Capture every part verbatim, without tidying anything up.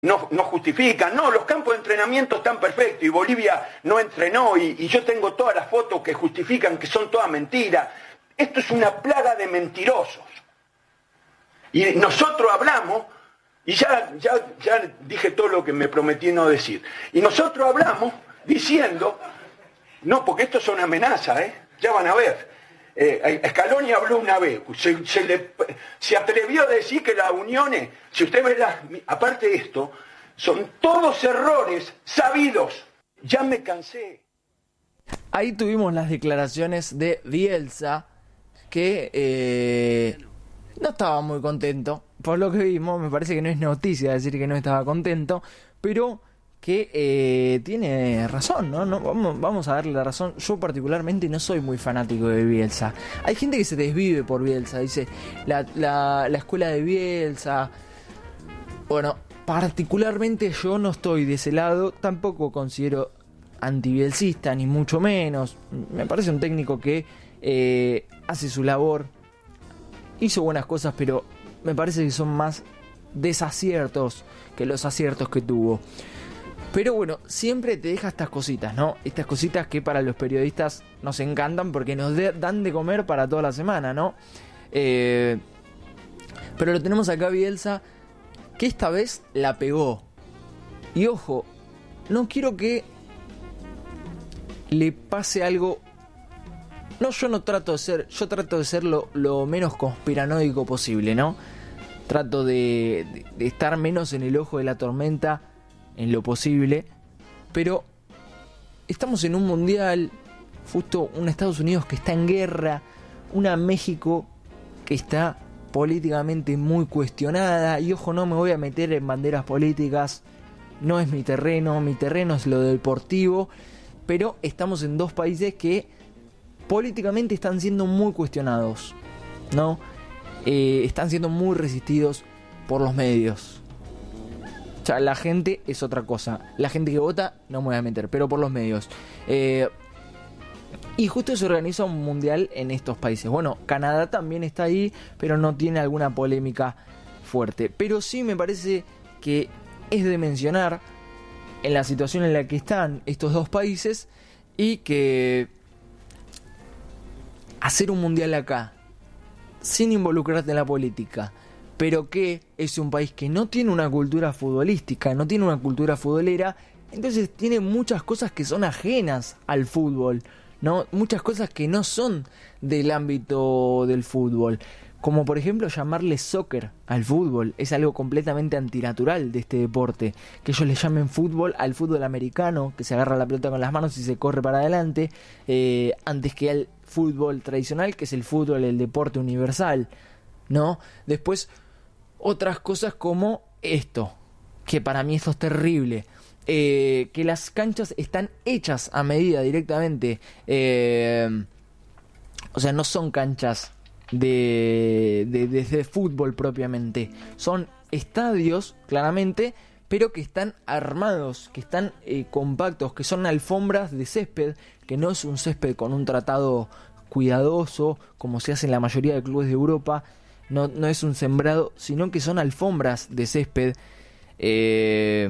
no, no justifican. No, los campos de entrenamiento están perfectos y Bolivia no entrenó y, y yo tengo todas las fotos que justifican que son todas mentiras. Esto es una plaga de mentirosos. Y nosotros hablamos, y ya, ya, ya dije todo lo que me prometí no decir, y nosotros hablamos diciendo, no, porque esto es una amenaza, ¿eh? Ya van a ver. Eh, Scaloni habló una vez, se, se, le, se atrevió a decir que las uniones, si usted ve las, aparte de esto, son todos errores sabidos. Ya me cansé. Ahí tuvimos las declaraciones de Bielsa, que eh, no estaba muy contento. Por lo que vimos, me parece que no es noticia decir que no estaba contento, pero que eh, tiene razón, ¿no? no vamos, vamos a darle la razón. Yo particularmente no soy muy fanático de Bielsa. Hay gente que se desvive por Bielsa, dice la, la, la escuela de Bielsa. Bueno, particularmente yo no estoy de ese lado, tampoco considero antibielcista, ni mucho menos. Me parece un técnico que eh, hace su labor, hizo buenas cosas, pero me parece que son más desaciertos que los aciertos que tuvo. Pero bueno, siempre te deja estas cositas, ¿no? Estas cositas que para los periodistas nos encantan porque nos de, dan de comer para toda la semana, ¿no? Eh, pero lo tenemos acá Bielsa, que esta vez la pegó. Y ojo, no quiero que le pase algo. No, yo no trato de ser, yo trato de ser lo, lo menos conspiranoico posible, ¿no? Trato de, de, de estar menos en el ojo de la tormenta en lo posible, pero estamos en un mundial, justo un Estados Unidos que está en guerra, una México que está políticamente muy cuestionada, y ojo, no me voy a meter en banderas políticas, no es mi terreno, mi terreno es lo deportivo, pero estamos en dos países que políticamente están siendo muy cuestionados, ¿no? Eh, están siendo muy resistidos por los medios. O sea, la gente es otra cosa. La gente que vota no me voy a meter, pero por los medios. Eh, y justo se organiza un mundial en estos países. Bueno, Canadá también está ahí, pero no tiene alguna polémica fuerte. Pero sí me parece que es de mencionar en la situación en la que están estos dos países y que hacer un mundial acá sin involucrarte en la política, pero que es un país que no tiene una cultura futbolística, no tiene una cultura futbolera, entonces tiene muchas cosas que son ajenas al fútbol, ¿no? Muchas cosas que no son del ámbito del fútbol, como por ejemplo llamarle soccer al fútbol, es algo completamente antinatural de este deporte, que ellos le llamen fútbol al fútbol americano, que se agarra la pelota con las manos y se corre para adelante, eh, antes que al fútbol tradicional, que es el fútbol, el deporte universal, ¿no? Después otras cosas como esto, que para mí esto es terrible, eh, que las canchas están hechas a medida directamente, eh, o sea, no son canchas de, de, de, de fútbol propiamente, son estadios claramente, pero que están armados, que están eh, compactos, que son alfombras de césped, que no es un césped con un tratado cuidadoso como se hace en la mayoría de clubes de Europa. No, no es un sembrado, sino que son alfombras de césped. Eh,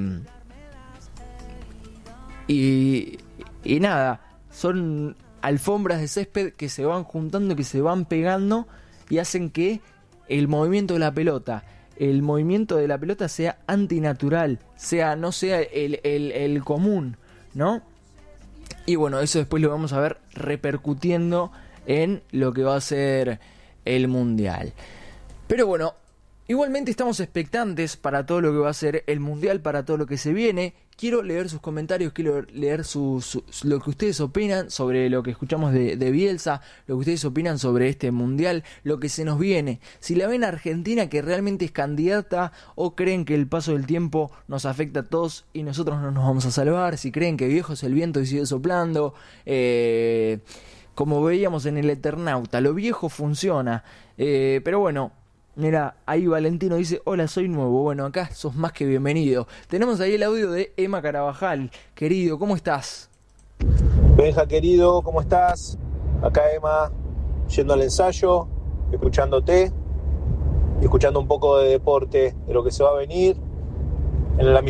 y, y nada, son alfombras de césped que se van juntando, que se van pegando y hacen que el movimiento de la pelota, el movimiento de la pelota sea antinatural, sea, no sea el, el, el común, ¿no? Y bueno, eso después lo vamos a ver repercutiendo en lo que va a ser el Mundial. Pero bueno, igualmente estamos expectantes para todo lo que va a ser el Mundial, para todo lo que se viene. Quiero leer sus comentarios, quiero leer sus, sus, lo que ustedes opinan sobre lo que escuchamos de, de Bielsa, lo que ustedes opinan sobre este Mundial, lo que se nos viene. Si la ven a Argentina que realmente es candidata o creen que el paso del tiempo nos afecta a todos y nosotros no nos vamos a salvar, si creen que viejo es el viento y sigue soplando, eh, como veíamos en el Eternauta, lo viejo funciona, eh, pero bueno. Mira, ahí Valentino dice, hola, soy nuevo. Bueno, acá sos más que bienvenido. Tenemos ahí el audio de Emma Carabajal. Querido, ¿cómo estás? Benja, querido, ¿cómo estás? Acá Emma, yendo al ensayo, escuchándote, escuchando un poco de deporte, de lo que se va a venir. en el